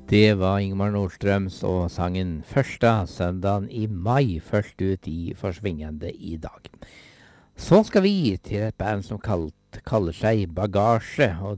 Det var Ingmar Nordstrøms og sangen Første søndagen i mai, først ut i Forsvingende i dag. Så skal vi til et band som kaller seg Bagasje, og